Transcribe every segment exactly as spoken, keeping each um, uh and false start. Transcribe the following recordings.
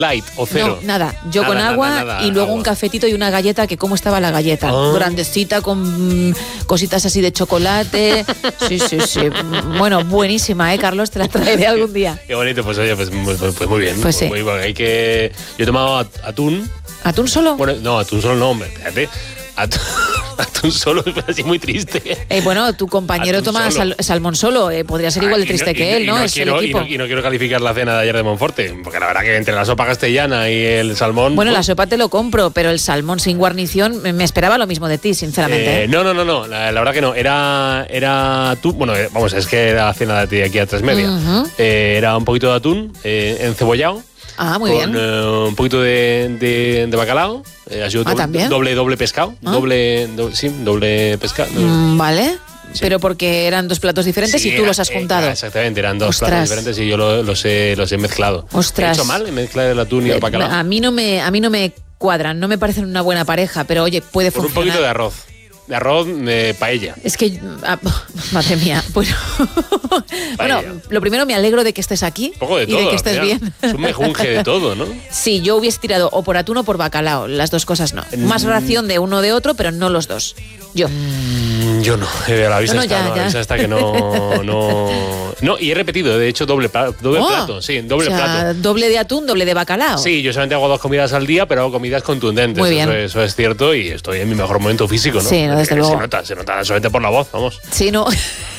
Light o cero. No, nada. Yo nada, con agua nada, nada, y luego agua. un cafetito y una galleta, que cómo estaba la galleta. Oh. Grandecita, con mm, cositas así de chocolate. Sí, sí, sí. Bueno, buenísima, ¿eh, Carlos? Te la traeré algún día. Qué bonito, pues oye, pues, pues, pues muy bien. Pues sí. Muy, muy, hay que... Yo he tomado at- atún. ¿Atún solo? Bueno, no, atún solo no, hombre, espérate. Atún, atún solo es así muy triste. Eh, bueno, tu compañero Atún toma solo. sal- salmón solo. Eh, podría ser igual de Ah, y no- triste y- que él, y ¿no? no Es quiero, el y, equipo. no, y no quiero calificar la cena de ayer de Monforte, porque la verdad que entre la sopa castellana y el salmón... Bueno, pues, la sopa te lo compro, pero el salmón sin guarnición, me me esperaba lo mismo de ti, sinceramente. Eh, ¿eh? no, no, no, no, la, la verdad que no. Era, era atún, bueno, eh, vamos, es que era la cena de aquí a tres media. Ujú. Eh, era un poquito de atún eh, encebollado. Ah, muy con bien. eh, un poquito de, de, de bacalao. Eh, ha sido Ah, doble, ¿también? doble, doble pescado. Ah. Doble, do- sí, doble pescado. Mm, vale. Sí. Pero porque eran dos platos diferentes Sí, y tú los has eh, juntado. exactamente, eran dos Ostras. platos diferentes y yo lo- los, he, los he mezclado. Ostras. ¿He hecho mal en mezclar el atún y el bacalao? A mí no me, a mí no me cuadran, no me parecen una buena pareja, pero oye, puede Por un funcionar. poquito de arroz. De arroz de paella. Es que, ah, madre mía, bueno, bueno, lo primero me alegro de que estés aquí Un poco de y todo. de que al estés final. bien. Es un mejunje de todo, ¿no? Sí, yo hubiese tirado o por atún o por bacalao, las dos cosas no. Más ración de uno o de otro, pero no los dos. Yo. Mm, Yo no, eh, la vista No, no, está, ya, no, ya. la vista está que no, no... No, y he repetido, de hecho, doble, pla- doble Oh, plato, sí, doble o sea, plato. doble de atún, doble de bacalao. Sí, yo solamente hago dos comidas al día, pero hago comidas contundentes. Muy bien. Eso, eso es cierto y estoy en mi mejor momento físico, ¿no? Sí, no, desde se luego. nota, se nota solamente por la voz, vamos. Sí, no.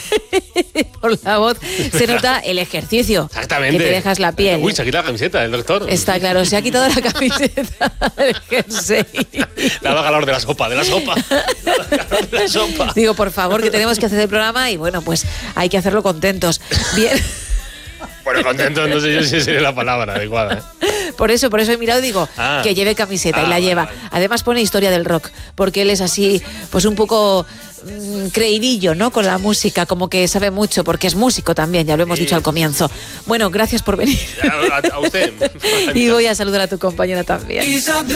Por la voz se nota el ejercicio. Exactamente. Que te dejas la piel. Uy, se ha quitado la camiseta del doctor. Está claro, se ha quitado la camiseta del jersey. Le ha dado calor de la sopa, de la sopa. Le ha dado calor de la sopa. Digo, por favor, que tenemos que hacer el programa y bueno, pues hay que hacerlo contentos. Bien. Bueno, contento, no sé yo si sería la palabra adecuada. ¿eh? Por eso, por eso he mirado y digo Ah. que lleve camiseta Ah, y la vale, lleva. vale. Además pone historia del rock, porque él es así, pues un poco mm, creidillo, ¿no? Con la música, como que sabe mucho, porque es músico también, ya lo hemos Sí. dicho al comienzo. Bueno, gracias por venir. A, a- a usted. Y voy a saludar a tu compañera también.